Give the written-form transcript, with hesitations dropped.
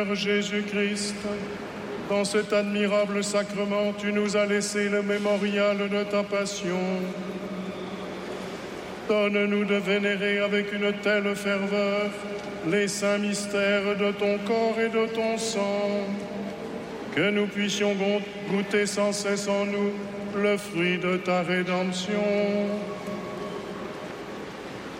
Jésus-Christ, dans cet admirable sacrement, tu nous as laissé le mémorial de ta passion. Donne-nous de vénérer avec une telle ferveur les saints mystères de ton corps et de ton sang, que nous puissions goûter sans cesse en nous le fruit de ta rédemption.